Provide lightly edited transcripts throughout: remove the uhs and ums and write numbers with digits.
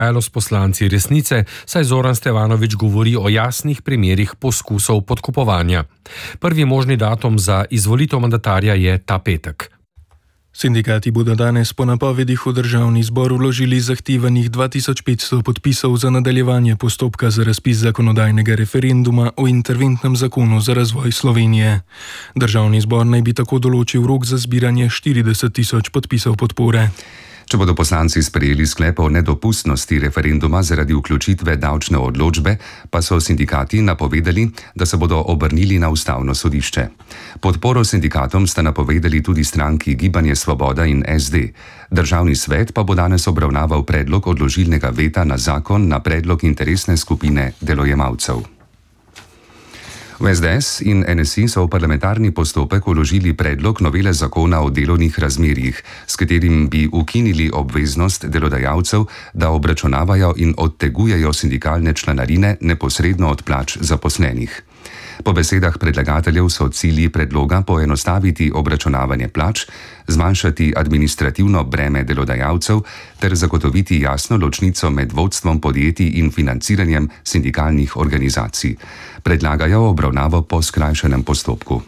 S poslanci Resnice, saj Zoran Stevanović govori o jasnih primerih poskusov podkupovanja. Prvi možni datum za izvolitev mandatarja je ta petek. Sindikati bodo danes po napovedih v državni zbor vložili zahtevanih 2500 podpisov za nadaljevanje postopka za razpis zakonodajnega referenduma o interventnem zakonu za razvoj Slovenije. Državni zbor naj bi tako določil rok za zbiranje 40 000 podpisov podpore. Če bodo poslanci sprejeli sklep o nedopustnosti referenduma zaradi vključitve davčne odločbe, pa so sindikati napovedali, da se bodo obrnili na ustavno sodišče. Podporo sindikatom sta napovedali tudi stranki Gibanje Svoboda in SD. Državni svet pa bo danes obravnaval predlog odložilnega veta na zakon na predlog interesne skupine delojemalcev. V SDS in NSI so v parlamentarni postopek vložili predlog novele zakona o delovnih razmerjih, s katerim bi ukinili obveznost delodajalcev, da obračunavajo in odtegujejo sindikalne članarine neposredno od plač zaposlenih. Po besedah predlagateljev so cilji predloga poenostaviti obračunavanje plač, zmanjšati administrativno breme delodajalcev ter zagotoviti jasno ločnico med vodstvom podjetij in financiranjem sindikalnih organizacij. Predlagajo obravnavo po skrajšanem postopku.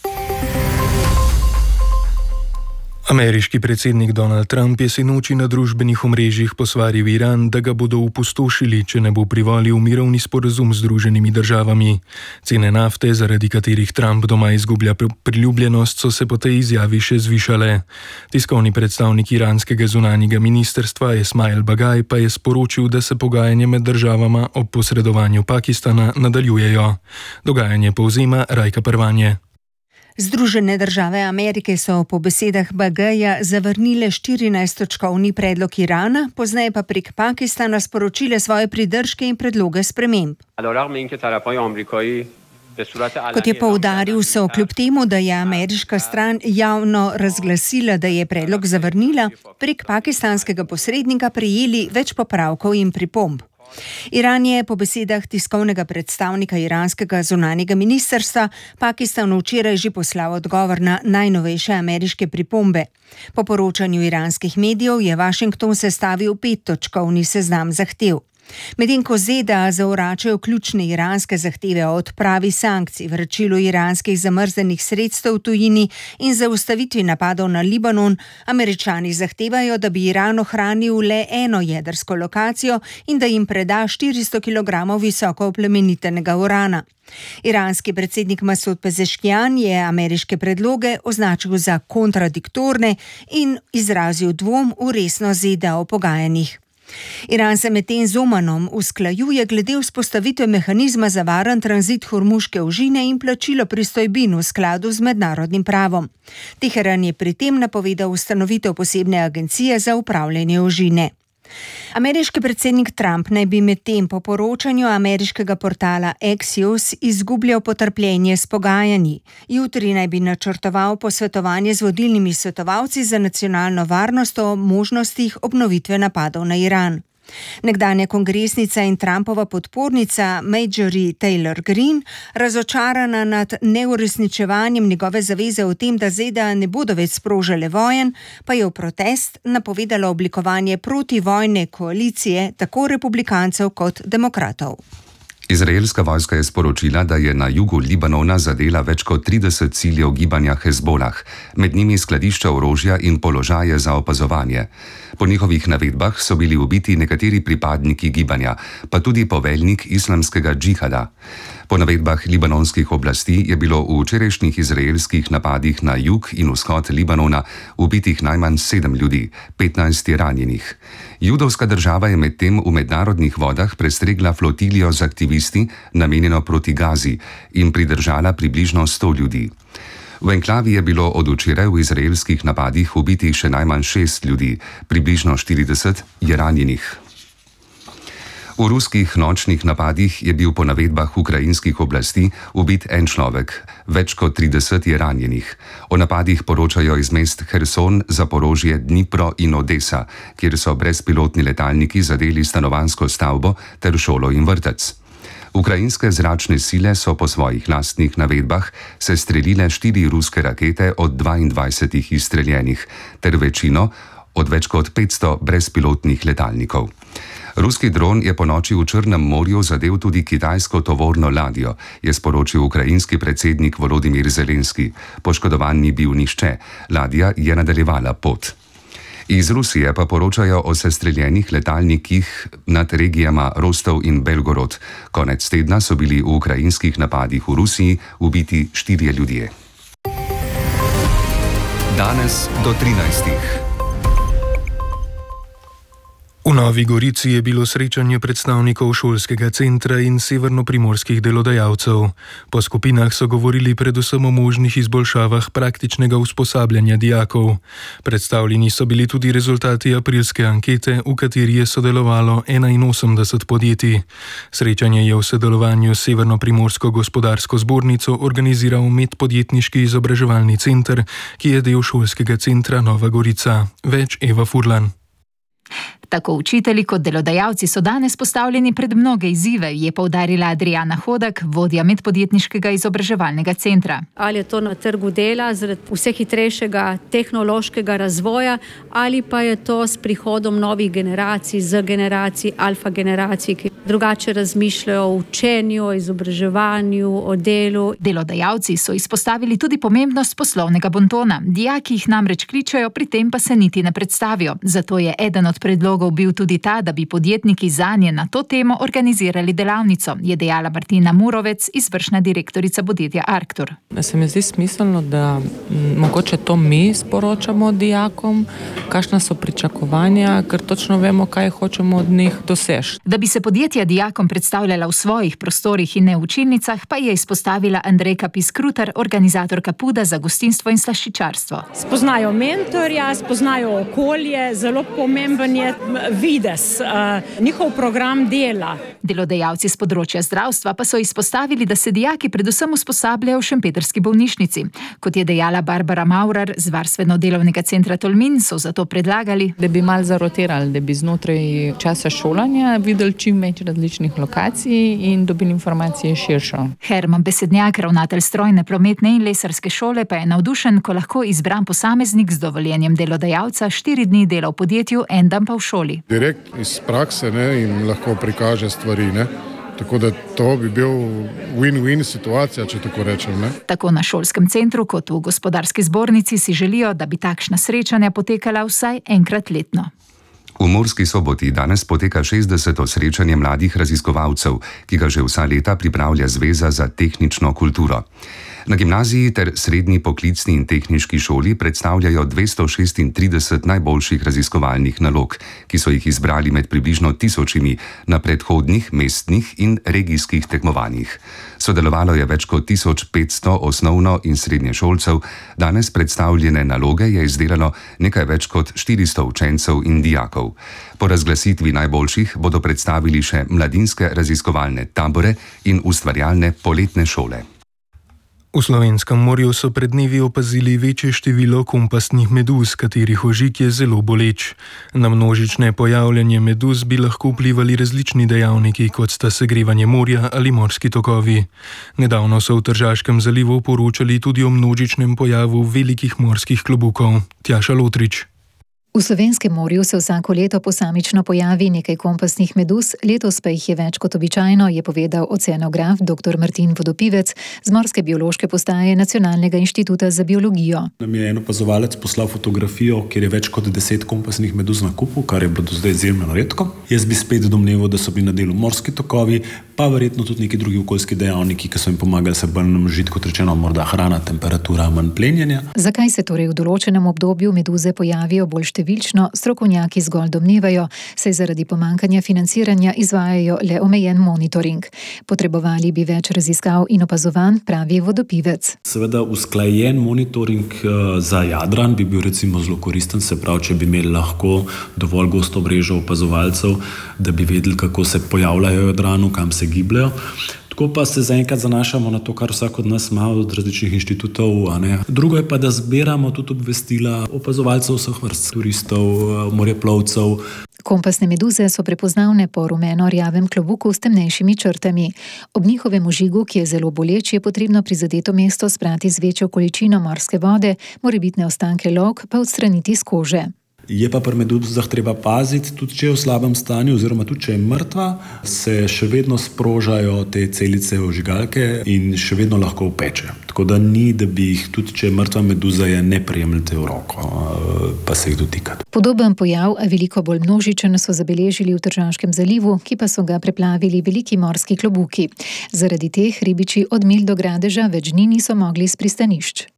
Ameriški predsednik Donald Trump je sinoči na družbenih omrežjih posvaril Iran, da ga bodo opustošili, če ne bo privolil mirovni sporazum z Združenimi državami. Cene nafte, zaradi katerih Trump doma izgublja priljubljenost, so se po tej izjavi še zvišale. Tiskovni predstavnik iranskega zunanjega ministrstva Esmail Bagaj pa je sporočil, da se pogajanja med državama ob posredovanju Pakistana nadaljujejo. Dogajanje povzema Rajka Prvanje. Združene države Amerike so po besedah Bagaja zavrnile 14-točkovni predlog Irana, pozneje pa prek Pakistana sporočile svoje pridržke in predloge sprememb. Kot je poudaril, so kljub temu, da je ameriška stran javno razglasila, da je predlog zavrnila, prek pakistanskega posrednika prejeli več popravkov in pripomb. Iran je po besedah tiskovnega predstavnika iranskega zunanjega ministrstva Pakistanu včeraj že poslal odgovor na najnovejše ameriške pripombe. Po poročanju iranskih medijev je Washington sestavil 5-točkovni seznam zahtev. Medtem ko ZDA zavračajo ključne iranske zahteve o odpravi sankcij, vračilu iranskih zamrznjenih sredstev v tujini in zaustavitvi napadov na Libanon, Američani zahtevajo, da bi Iran ohranil le eno jedrsko lokacijo in da jim preda 400 kg visoko oplemenitenega urana. Iranski predsednik Masud Pezeškijan je ameriške predloge označil za kontradiktorne in izrazil dvom v resnost ZDA o pogajanjih. Iran se medtem z Omanom usklajuje glede vzpostavitve mehanizma za varen tranzit hormuške ožine in plačilo pristojbin v skladu z mednarodnim pravom. Teheran je pri tem napovedal ustanovitev posebne agencije za upravljanje ožine. Ameriški predsednik Trump naj bi medtem po poročanju ameriškega portala Axios izgubljal potrpljenje s pogajanji. Jutri naj bi načrtoval posvetovanje z vodilnimi svetovalci za nacionalno varnost o možnostih obnovitve napadov na Iran. Nekdanja kongresnica in Trumpova podpornica Marjorie Taylor Greene, razočarana nad neuresničevanjem njegove zaveze o tem, da ZDA ne bodo več sprožile vojen, pa je v protest napovedala oblikovanje protivojne koalicije tako republikancev kot demokratov. Izraelska vojska je sporočila, da je na jugu Libanona zadela več kot 30 ciljev gibanja Hezbolah, med njimi skladišča orožja in položaje za opazovanje. Po njihovih navedbah so bili ubiti nekateri pripadniki gibanja, pa tudi poveljnik islamskega džihada. Po navedbah libanonskih oblasti je bilo v včerajšnjih izraelskih napadih na jug in vzhod Libanona ubitih najmanj 7 ljudi, 15 je ranjenih. Judovska država je medtem v mednarodnih vodah prestregla flotilijo z aktivisti, namenjeno proti Gazi, in pridržala približno 100 ljudi. V enklavi je bilo od včeraj v izraelskih napadih ubitih še najmanj 6 ljudi, približno 40 je ranjenih. V ruskih nočnih napadih je bil po navedbah ukrajinskih oblasti ubit en človek, več kot 30 je ranjenih. O napadih poročajo iz mest Herson, Zaporožje, Dnipro in Odesa, kjer so brezpilotni letalniki zadeli stanovanjsko stavbo ter šolo in vrtec. Ukrajinske zračne sile so po svojih lastnih navedbah sestrelile 4 ruske rakete od 22 izstreljenih, ter večino od več kot 500 brezpilotnih letalnikov. Ruski dron je ponoči v Črnem morju zadel tudi kitajsko tovorno ladjo, je sporočil ukrajinski predsednik Volodimir Zelenski. Poškodovan ni bil nihče, ladja je nadaljevala pot. Iz Rusije pa poročajo o sestreljenih letalnikih nad regijama Rostov in Belgorod. Konec tedna so bili v ukrajinskih napadih v Rusiji ubiti 4 ljudje. Danes do 13. V Novi Gorici je bilo srečanje predstavnikov šolskega centra in severnoprimorskih delodajalcev. Po skupinah so govorili predvsem o možnih izboljšavah praktičnega usposabljanja dijakov. Predstavljeni so bili tudi rezultati aprilske ankete, v kateri je sodelovalo 81 podjetij. Srečanje je v sodelovanju s Severnoprimorsko gospodarsko zbornico organiziral Medpodjetniški izobraževalni center, ki je del šolskega centra Nova Gorica. Več Eva Furlan. Tako učitelji kot delodajalci so danes postavljeni pred mnoge izzive, je poudarila Adriana Hodak, vodja Medpodjetniškega izobraževalnega centra. Ali je to na trgu dela zaradi vse hitrejšega tehnološkega razvoja, ali pa je to s prihodom novih generacij, z generacij, alfa generacij, ki drugače razmišljajo o učenju, o izobraževanju, o delu. Delodajalci so izpostavili tudi pomembnost poslovnega bontona. Dijaki jih namreč kličejo, pri tem pa se niti ne predstavijo. Zato je eden od predlogov bil tudi ta, da bi podjetniki zanje na to temo organizirali delavnico, je dejala Martina Murovec, izvršna direktorica podjetja Arctur. Se mi zdi smiselno, da mogoče to mi sporočamo dijakom, kakšna so pričakovanja, ker točno vemo, kaj hočemo od njih doseči. Da bi se podjetja dijakom predstavljala v svojih prostorih in ne v učilnicah, pa je izpostavila Andrejka Piskrutar, organizatorka PUD-a za gostinstvo in slaščičarstvo. Spoznajo mentorja, spoznajo okolje, zelo pomemben je videz, njihov program dela. Delodajalci z področja zdravstva pa so izpostavili, da se dijaki predvsem usposabljajo v šempetrski bolnišnici. Kot je dejala Barbara Maurer z varstveno-delovnega centra Tolmin, so zato predlagali, da bi malo zarotirali, da bi znotraj časa šolanja videli čim več različnih lokacij in dobili informacije širšo. Herman Besednjak, ravnatelj strojne, prometne in lesarske šole, pa je navdušen, ko lahko izbran posameznik z dovoljenjem delodajalca 4 dni dela v podjetju, en dan pa v šoli. Direkt iz prakse in lahko prikaže stvari. Tako da to bi bil win-win situacija, če tako rečem. Tako na šolskem centru kot v gospodarski zbornici si želijo, da bi takšna srečanja potekala vsaj enkrat letno. V Murski Soboti danes poteka 60. srečanje mladih raziskovalcev, ki ga že vsa leta pripravlja Zveza za tehnično kulturo. Na gimnaziji ter srednji poklicni in tehniški šoli predstavljajo 236 najboljših raziskovalnih nalog, ki so jih izbrali med približno 1000 na predhodnih mestnih in regijskih tekmovanjih. Sodelovalo je več kot 1500 osnovno- in srednješolcev, danes predstavljene naloge je izdelalo nekaj več kot 400 učencev in dijakov. Po razglasitvi najboljših bodo predstavili še mladinske raziskovalne tabore in ustvarjalne poletne šole. V Slovenskem morju so pred dnevi opazili večje število kompasnih meduz, katerih ožig je zelo boleč. Na množične pojavljanje meduz bi lahko vplivali različni dejavniki, kot sta segrevanje morja ali morski tokovi. Nedavno so v Tržaškem zalivu poročali tudi o množičnem pojavu velikih morskih klobukov. Tjaša Lotrič. V Slovenskem morju se vsako leto posamično pojavi nekaj kompasnih meduz, letos pa jih je več kot običajno, je povedal oceanograf dr. Martin Vodopivec z Morske biološke postaje Nacionalnega inštituta za biologijo. Nam je en opazovalec poslal fotografijo, kjer je več kot 10 kompasnih meduz na kupu, kar je bilo do zdaj izjemno redko. Jaz bi spet domneval, da so bili na delu morski tokovi, pa verjetno tudi neki drugi okoljski dejavniki, ki so jim pomagali se bolj namnožiti, kot rečeno, morda hrana, temperatura, manj plenjenja. Zakaj se torej v določenem obdobju meduze pojavijo bolj številčno, strokovnjaki zgolj domnevajo, saj zaradi pomanjkanja financiranja izvajajo le omejen monitoring. Potrebovali bi več raziskav in opazovanj, pravi Vodopivec. Seveda usklajen monitoring za Jadran bi bil recimo zelo koristen, se pravi, če bi imeli lahko dovolj gosto mrežo opazovalcev, da bi vedeli, kako se pojavljajo v Jadranu, kam se gibljajo. Tako pa se zaenkrat zanašamo na to, kar vsak od nas ima od različnih inštitutov. Drugo je pa, da zbiramo tudi obvestila opazovalcev vseh vrst, turistov, morjeplovcev. Kompasne meduze so prepoznavne po rumeno-rjavem klobuku s temnejšimi črtami. Ob njihovem ožigu, ki je zelo boleč, je potrebno prizadeto mesto sprati z večjo količino morske vode, morebitne ostanke lok pa odstraniti s kože. Je pa pri meduzah treba paziti, tudi če je v slabem stanju, oziroma tudi če je mrtva, se še vedno sprožajo te celice ožigalke in še vedno lahko upeče. Tako da ni, da bi jih tudi, če je mrtva meduza, je ne prijemljate v roko, pa se jih dotikati. Podoben pojav, a veliko bolj množičen, so zabeležili v Tržaškem zalivu, ki pa so ga preplavili veliki morski klobuki. Zaradi teh ribiči od Milj do Gradeža več dni niso mogli iz pristanišč.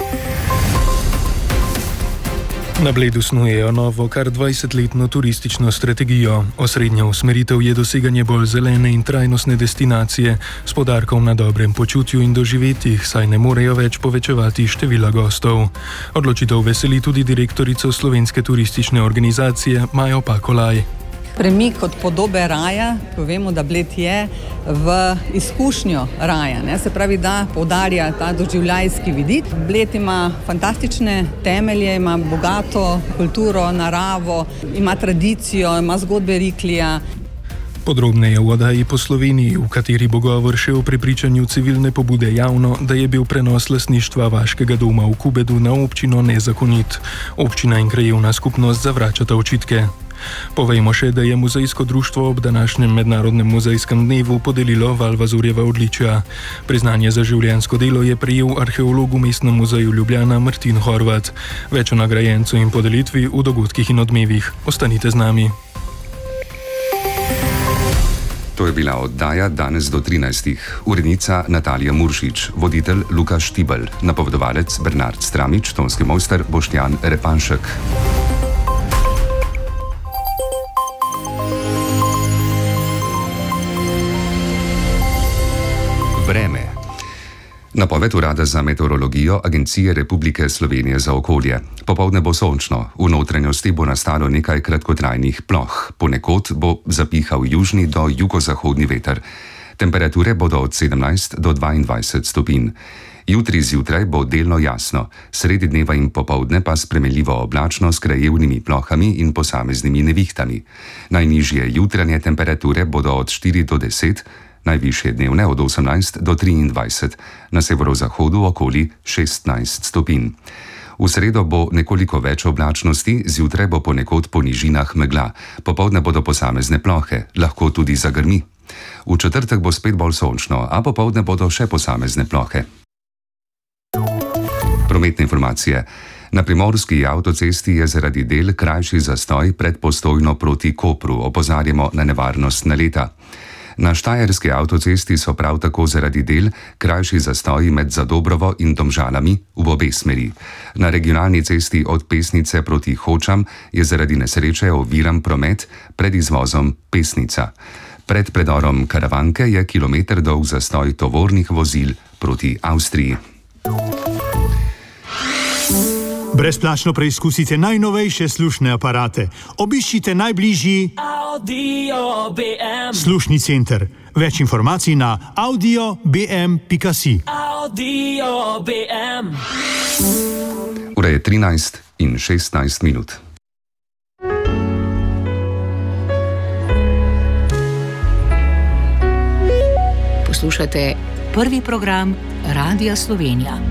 Na Bledu snujejo novo, kar 20-letno turistično strategijo. Osrednja usmeritev je doseganje bolj zelene in trajnostne destinacije s poudarkom na dobrem počutju in doživetjih, saj ne morejo več povečevati števila gostov. Odločitev veseli tudi direktorico Slovenske turistične organizacije Majo Pakolaj. Premik od podobe raja, ko vemo, da Bled je, v izkušnjo raja. Se pravi, da poudarja ta doživljajski vidik. Bled ima fantastične temelje, ima bogato kulturo, naravo, ima tradicijo, ima zgodbe Riklija. Podrobneje v oddaji Po Sloveniji, v kateri bo govor še o prepričanju civilne pobude javno, da je bil prenos lastništva vaškega doma v Kubedu na občino nezakonit. Občina in krajevna skupnost zavračata očitke. Povejmo še, da je muzejsko društvo ob današnjem mednarodnem muzejskem dnevu podelilo Valvazorjeva odličja. Priznanje za življenjsko delo je prejel arheolog v Mestnem muzeju Ljubljana Martin Horvat. Več o nagrajencu in podelitvi v dogodkih in odmevih. Ostanite z nami. To je bila oddaja danes do 13. Urednica Natalija Muršič, voditelj Luka Štibelj, napovedovalec Bernard Stramič, tonski mojster Boštjan Repanšek. Vreme. Napoved Urada za meteorologijo Agencije Republike Slovenije za okolje. Popoldne bo sončno, v notranjosti bo nastalo nekaj kratkotrajnih ploh. Ponekod bo zapihal južni do jugozahodni veter. Temperature bodo od 17 do 22 stopinj. Jutri zjutraj bo delno jasno, sredi dneva in popoldne pa spremenljivo oblačno s krajevnimi plohami in posameznimi nevihtami. Najnižje jutranje temperature bodo od 4 do 10, najvišje dnevne od 18 do 23, na severozahodu okoli 16 stopinj. V sredo bo nekoliko več oblačnosti, zjutraj bo ponekod po nižinah megla, popoldne bodo posamezne plohe, lahko tudi zagrmi. V četrtek bo spet bolj sončno, a popoldne bodo še posamezne plohe. Prometne informacije. Na primorski avtocesti je zaradi del krajši zastoj pred Postojno proti Kopru, opozarjamo na nevarnost naleta. Na štajerski avtocesti so prav tako zaradi del krajši zastoji med Zadobrovo in Domžalami v obe smeri. Na regionalni cesti od Pesnice proti Hočam je zaradi nesreče oviran promet pred izvozom Pesnica. Pred predorom Karavanke je kilometer dolg zastoj tovornih vozil proti Avstriji. Brezplačno preizkusite najnovejše slušne aparate. Obiščite najbližji slušni center. Več informacij na audiobm.si. Ura je 13 in 16 minut. Poslušate prvi program Radia Slovenija.